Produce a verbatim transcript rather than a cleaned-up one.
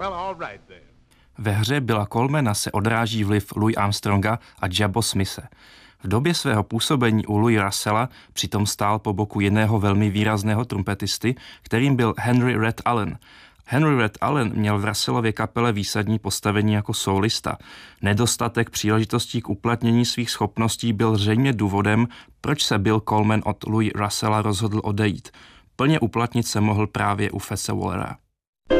Ve hře Billa Colemana se odráží vliv Louis Armstronga a Jabbo Smithe. V době svého působení u Louise Russella přitom stál po boku jiného velmi výrazného trumpetisty, kterým byl Henry Red Allen. Henry Red Allen měl v Russellově kapele výsadní postavení jako solista. Nedostatek příležitostí k uplatnění svých schopností byl zřejmě důvodem, proč se Bill Coleman od Louise Russella rozhodl odejít. Plně uplatnit se mohl právě u Fetse Wallera.